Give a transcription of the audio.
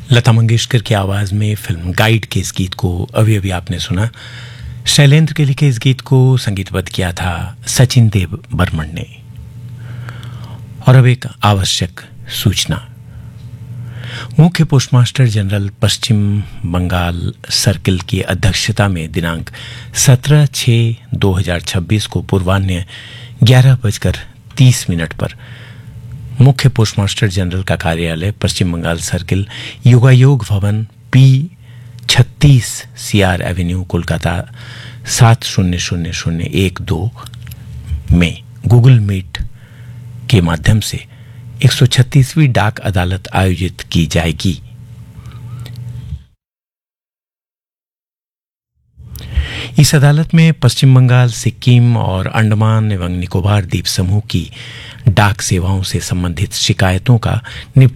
लता मंगेशकर की आवाज में फिल्म गाइड के इस गीत को अभी अभी आपने सुना। शैलेंद्र के लिखे इस गीत को संगीतबद्ध किया था सचिन देव बर्मन ने। और अब एक आवश्यक सूचना। मुख्य पोस्टमास्टर जनरल पश्चिम बंगाल सर्किल की अध्यक्षता में दिनांक 17/6/2026 को पूर्वाह्न 11:30 पर मुख्य पोस्टमास्टर जनरल का कार्यालय पश्चिम बंगाल सर्किल योगायोग भवन P36 CR एवेन्यू कोलकाता 700012 में गूगल मीट के माध्यम से 136वीं डाक अदालत आयोजित की जाएगी। इस अदालत में पश्चिम बंगाल, सिक्किम और अंडमान एवं निकोबार द्वीप समूह की डाक सेवाओं से संबंधित शिकायतों का